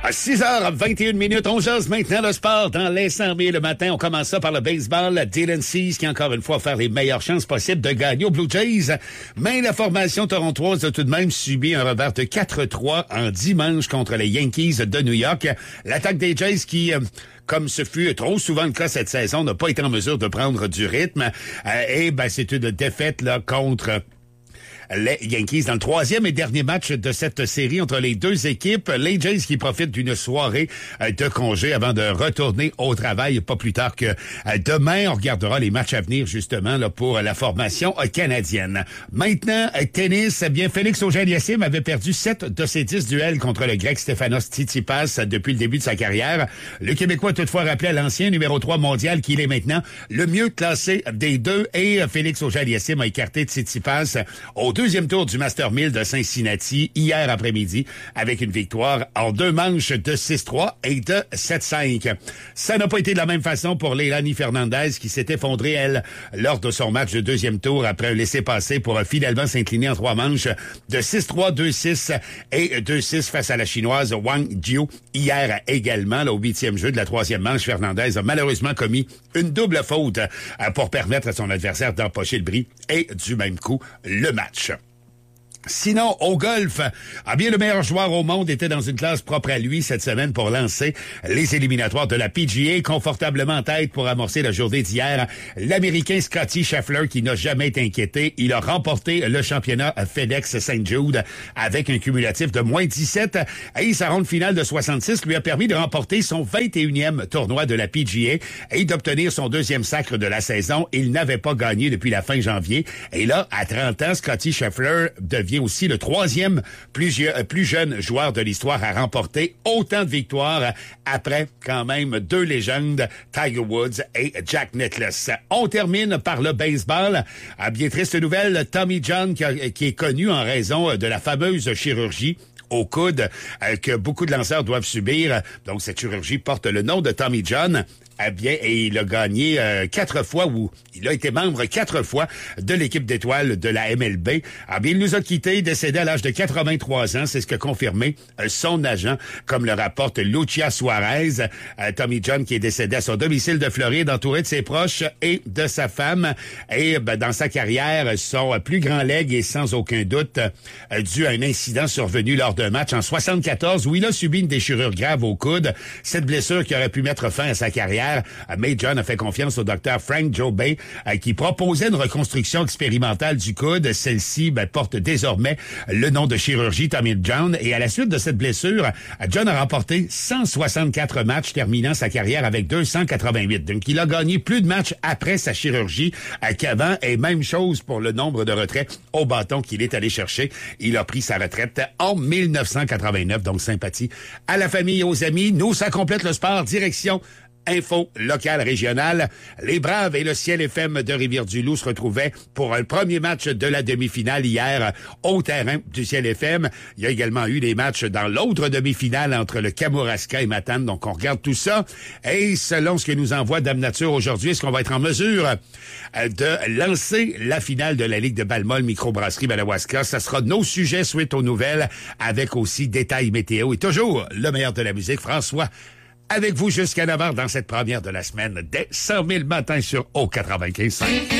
À 6h21, on jase maintenant le sport dans les 100 000 le matin. On commence ça par le baseball. Dylan Cease qui, encore une fois, faire les meilleures chances possibles de gagner aux Blue Jays. Mais la formation torontoise a tout de même subi un revers de 4-3 en dimanche contre les Yankees de New York. L'attaque des Jays qui... comme ce fut trop souvent le cas cette saison, n'a pas été en mesure de prendre du rythme. C'est une défaite là contre les Yankees dans le troisième et dernier match de cette série entre les deux équipes. Les Jays qui profitent d'une soirée de congé avant de retourner au travail pas plus tard que demain. On regardera les matchs à venir justement là pour la formation canadienne. Maintenant, tennis. Bien, Félix Auger-Aliassime avait perdu 7 de ses 10 duels contre le Grec Stefanos Tsitsipas depuis le début de sa carrière. Le Québécois a toutefois rappelé à l'ancien numéro 3 mondial qu'il est maintenant le mieux classé des deux et Félix Auger-Aliassime a écarté Tsitsipas au deuxième tour du Master 1000 de Cincinnati hier après-midi avec une victoire en 2 manches de 6-3 et de 7-5. Ça n'a pas été de la même façon pour Leilani Fernandez qui s'est effondrée, elle, lors de son match de deuxième tour après un laissez-passer pour finalement s'incliner en 3 manches de 6-3, 2-6 et 2-6 face à la Chinoise Wang Jiu. Hier également, là, au 8e jeu de la 3e manche, Fernandez a malheureusement commis une double faute pour permettre à son adversaire d'empocher le bris et du même coup le match. Sinon, au golf, le meilleur joueur au monde était dans une classe propre à lui cette semaine pour lancer les éliminatoires de la PGA, confortablement en tête pour amorcer la journée d'hier. L'Américain Scottie Scheffler, qui n'a jamais été inquiété, il a remporté le championnat FedEx St. Jude avec un cumulatif de moins 17 et sa ronde finale de 66 lui a permis de remporter son 21e tournoi de la PGA et d'obtenir son 2e sacre de la saison. Il n'avait pas gagné depuis la fin janvier. Et là, à 30 ans, Scottie Scheffler devient aussi le 3e plus jeune joueur de l'histoire à remporter autant de victoires après quand même 2 légendes, Tiger Woods et Jack Nicklaus. On termine par le baseball. Bien triste nouvelle, Tommy John qui est connu en raison de la fameuse chirurgie au coude que beaucoup de lanceurs doivent subir. Donc cette chirurgie porte le nom de Tommy John. Et il a gagné 4 fois, ou il a été membre 4 fois de l'équipe d'étoiles de la MLB. Il nous a quittés, décédé à l'âge de 83 ans. C'est ce que confirmé son agent, comme le rapporte Lucia Suarez. Tommy John qui est décédé à son domicile de Floride, entouré de ses proches et de sa femme. Et dans sa carrière, son plus grand legs est sans aucun doute dû à un incident survenu lors d'un match en 74 où il a subi une déchirure grave au coude. Cette blessure qui aurait pu mettre fin à sa carrière. Mais John a fait confiance au docteur Frank Jobey qui proposait une reconstruction expérimentale du coude. Celle-ci porte désormais le nom de chirurgie Tommy John. Et à la suite de cette blessure, John a remporté 164 matchs, terminant sa carrière avec 288. Donc, il a gagné plus de matchs après sa chirurgie qu'avant. Et même chose pour le nombre de retraits au bâton qu'il est allé chercher. Il a pris sa retraite en 1989. Donc, sympathie à la famille et aux amis. Nous, ça complète le sport. Direction info locale régionale. Les Braves et le Ciel FM de Rivière-du-Loup se retrouvaient pour un premier match de la demi-finale hier au terrain du Ciel FM. Il y a également eu des matchs dans l'autre demi-finale entre le Kamouraska et Matane. Donc, on regarde tout ça. Et selon ce que nous envoie Dame Nature aujourd'hui, est-ce qu'on va être en mesure de lancer la finale de la Ligue de Balmol Microbrasserie Madawaska? Ça sera nos sujets suite aux nouvelles avec aussi détails météo et toujours le meilleur de la musique. François, avec vous jusqu'à 9h dans cette première de la semaine dès 100 000 matins sur O95.5.